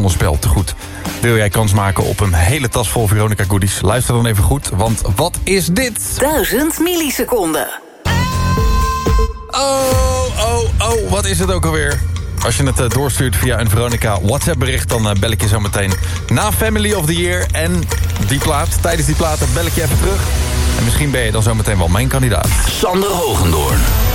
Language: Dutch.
spel te goed. Wil jij kans maken op een hele tas vol Veronica goodies? Luister dan even goed, want wat is dit? 1000 milliseconden. Oh, wat is het ook alweer? Als je het doorstuurt via een Veronica WhatsApp bericht... dan bel ik je zo meteen na Family of the Year. En die plaat, tijdens die plaat bel ik je even terug. En misschien ben je dan zo meteen wel mijn kandidaat. Sander Hogendoorn.